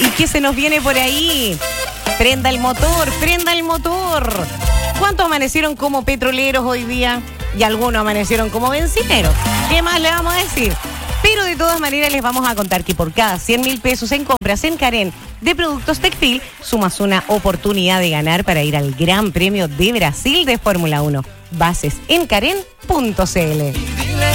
¿Y qué se nos viene por ahí? Prenda el motor, prenda el motor. ¿Cuántos amanecieron como petroleros hoy día? Y algunos amanecieron como bencineros. ¿Qué más le vamos a decir? Pero de todas maneras les vamos a contar que por cada 100.000 pesos en compras en Carén de productos textil, sumas una oportunidad de ganar para ir al Gran Premio de Brasil de Fórmula 1. Bases en Carén.cl.